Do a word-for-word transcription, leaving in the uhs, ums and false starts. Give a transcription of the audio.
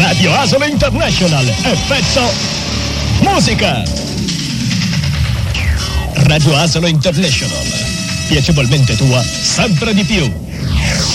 Radio Asolo International, effetto musica. Radio Asolo International, piacevolmente tua, sempre di più.